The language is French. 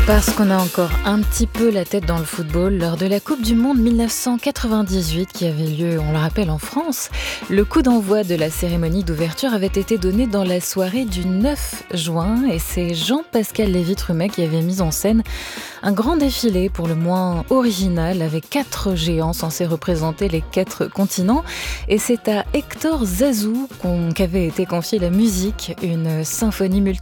Parce qu'on a encore un petit peu la tête dans le football, lors de la Coupe du Monde 1998 qui avait lieu, on le rappelle, en France, le coup d'envoi de la cérémonie d'ouverture avait été donné dans la soirée du 9 juin et c'est Jean-Pascal Lévy-Trumet qui avait mis en scène un grand défilé pour le moins original avec 4 géants censés représenter les 4 continents et c'est à Hector Zazou qu'avait été confiée la musique, une symphonie